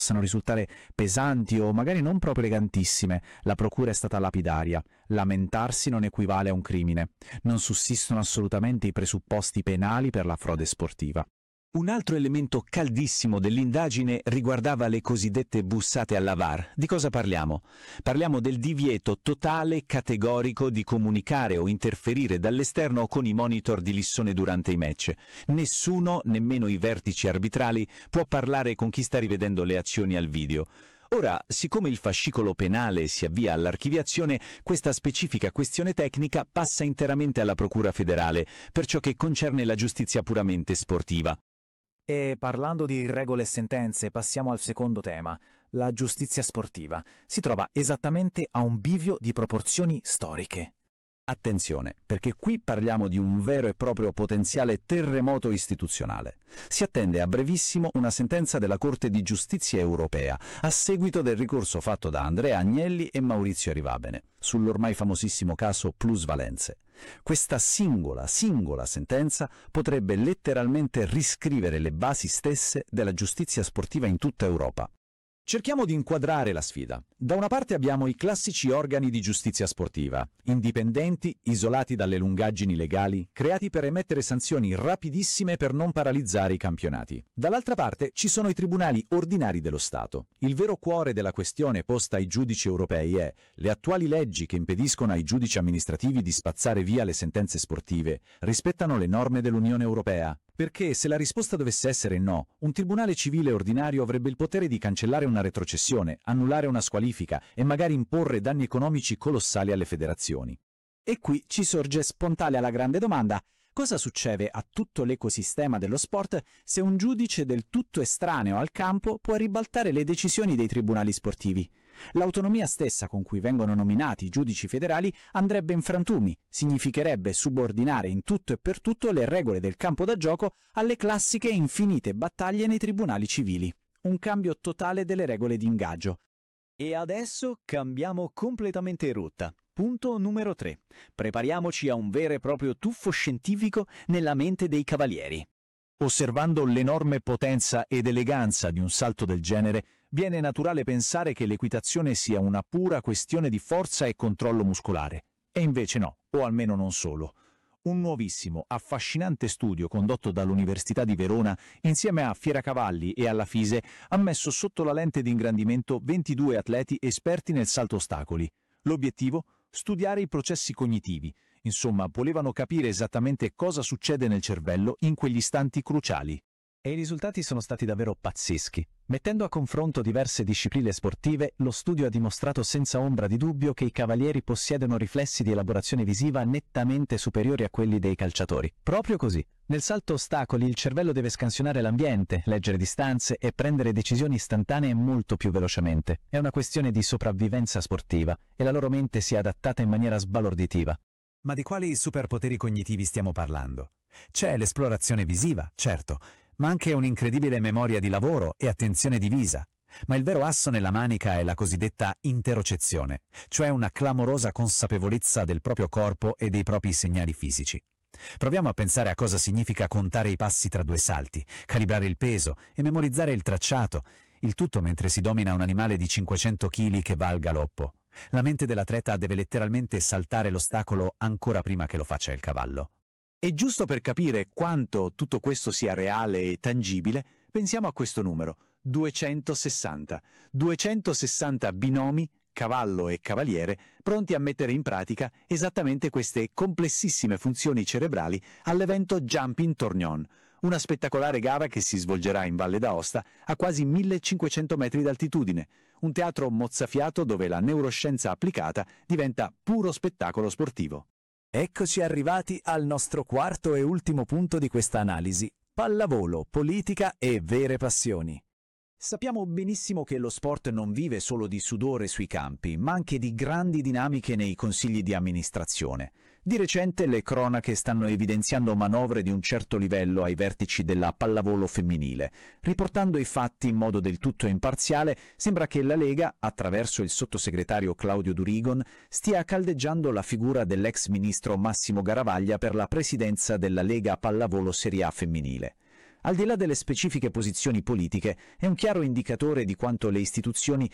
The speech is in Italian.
possano risultare pesanti o magari non proprio elegantissime, la procura è stata lapidaria. Lamentarsi non equivale a un crimine. Non sussistono assolutamente i presupposti penali per la frode sportiva. Un altro elemento caldissimo dell'indagine riguardava le cosiddette bussate alla VAR. Di cosa parliamo? Parliamo del divieto totale, categorico di comunicare o interferire dall'esterno con i monitor di Lissone durante i match. Nessuno, nemmeno i vertici arbitrali, può parlare con chi sta rivedendo le azioni al video. Ora, siccome il fascicolo penale si avvia all'archiviazione, questa specifica questione tecnica passa interamente alla Procura federale, per ciò che concerne la giustizia puramente sportiva. E parlando di regole e sentenze, passiamo al secondo tema, la giustizia sportiva. Si trova esattamente a un bivio di proporzioni storiche. Attenzione, perché qui parliamo di un vero e proprio potenziale terremoto istituzionale. Si attende a brevissimo una sentenza della Corte di Giustizia europea, a seguito del ricorso fatto da Andrea Agnelli e Maurizio Arrivabene, sull'ormai famosissimo caso Plusvalenze. Questa singola sentenza potrebbe letteralmente riscrivere le basi stesse della giustizia sportiva in tutta Europa. Cerchiamo di inquadrare la sfida. Da una parte abbiamo i classici organi di giustizia sportiva, indipendenti, isolati dalle lungaggini legali, creati per emettere sanzioni rapidissime per non paralizzare i campionati. Dall'altra parte ci sono i tribunali ordinari dello Stato. Il vero cuore della questione posta ai giudici europei è: le attuali leggi che impediscono ai giudici amministrativi di spazzare via le sentenze sportive rispettano le norme dell'Unione Europea? Perché se la risposta dovesse essere no, un tribunale civile ordinario avrebbe il potere di cancellare una retrocessione, annullare una squalifica e magari imporre danni economici colossali alle federazioni. E qui ci sorge spontanea la grande domanda: cosa succede a tutto l'ecosistema dello sport se un giudice del tutto estraneo al campo può ribaltare le decisioni dei tribunali sportivi? L'autonomia stessa con cui vengono nominati i giudici federali andrebbe in frantumi, significherebbe subordinare in tutto e per tutto le regole del campo da gioco alle classiche e infinite battaglie nei tribunali civili. Un cambio totale delle regole di ingaggio. E adesso cambiamo completamente rotta. Punto numero 3. Prepariamoci a un vero e proprio tuffo scientifico nella mente dei cavalieri. Osservando l'enorme potenza ed eleganza di un salto del genere, viene naturale pensare che l'equitazione sia una pura questione di forza e controllo muscolare. E invece no, o almeno non solo. Un nuovissimo, affascinante studio condotto dall'Università di Verona, insieme a Fieracavalli e alla FISE, ha messo sotto la lente di ingrandimento 22 atleti esperti nel salto ostacoli. L'obiettivo? Studiare i processi cognitivi. Insomma, volevano capire esattamente cosa succede nel cervello in quegli istanti cruciali. E i risultati sono stati davvero pazzeschi. Mettendo a confronto diverse discipline sportive, lo studio ha dimostrato senza ombra di dubbio che i cavalieri possiedono riflessi di elaborazione visiva nettamente superiori a quelli dei calciatori. Proprio così. Nel salto ostacoli il cervello deve scansionare l'ambiente, leggere distanze e prendere decisioni istantanee molto più velocemente. È una questione di sopravvivenza sportiva e la loro mente si è adattata in maniera sbalorditiva. Ma di quali superpoteri cognitivi stiamo parlando? C'è l'esplorazione visiva, certo, ma anche un'incredibile memoria di lavoro e attenzione divisa. Ma il vero asso nella manica è la cosiddetta interocezione, cioè una clamorosa consapevolezza del proprio corpo e dei propri segnali fisici. Proviamo a pensare a cosa significa contare i passi tra due salti, calibrare il peso e memorizzare il tracciato, il tutto mentre si domina un animale di 500 kg che va al galoppo. La mente dell'atleta deve letteralmente saltare l'ostacolo ancora prima che lo faccia il cavallo. E giusto per capire quanto tutto questo sia reale e tangibile, pensiamo a questo numero, 260. 260 binomi, cavallo e cavaliere, pronti a mettere in pratica esattamente queste complessissime funzioni cerebrali all'evento Jumping Tournon, una spettacolare gara che si svolgerà in Valle d'Aosta a quasi 1500 metri d'altitudine, un teatro mozzafiato dove la neuroscienza applicata diventa puro spettacolo sportivo. Eccoci arrivati al nostro quarto e ultimo punto di questa analisi: pallavolo, politica e vere passioni. Sappiamo benissimo che lo sport non vive solo di sudore sui campi, ma anche di grandi dinamiche nei consigli di amministrazione. Di recente le cronache stanno evidenziando manovre di un certo livello ai vertici della pallavolo femminile. Riportando i fatti in modo del tutto imparziale, sembra che la Lega, attraverso il sottosegretario Claudio Durigon, stia caldeggiando la figura dell'ex ministro Massimo Garavaglia per la presidenza della Lega Pallavolo Serie A femminile. Al di là delle specifiche posizioni politiche, è un chiaro indicatore di quanto le istituzioni